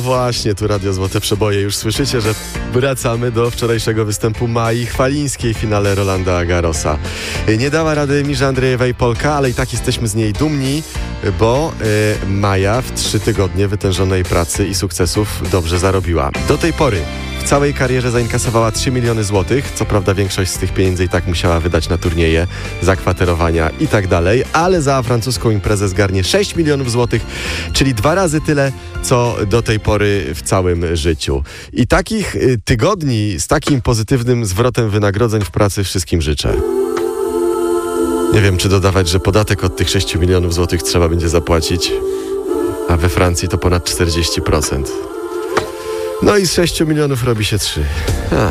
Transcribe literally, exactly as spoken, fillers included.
właśnie, tu Radio Złote Przeboje. Już słyszycie, że wracamy do wczorajszego występu Mai Chwalińskiej w finale Rolanda Garrosa. Nie dała rady Mirze Andrzejewej Polka, ale i tak jesteśmy z niej dumni, bo y, Maja w trzy tygodnie wytężonej pracy i sukcesów dobrze zarobiła. Do tej pory w całej karierze zainkasowała trzy miliony złotych. Co prawda większość z tych pieniędzy i tak musiała wydać na turnieje, zakwaterowania i tak dalej, ale za francuską imprezę zgarnie sześć milionów złotych, czyli dwa razy tyle, co do tej pory w całym życiu. I takich y, tygodni z takim pozytywnym zwrotem wynagrodzeń w pracy wszystkim życzę. Nie wiem, czy dodawać, że podatek od tych sześciu milionów złotych trzeba będzie zapłacić, a we Francji to ponad czterdzieści procent. No i z sześciu milionów robi się trzy.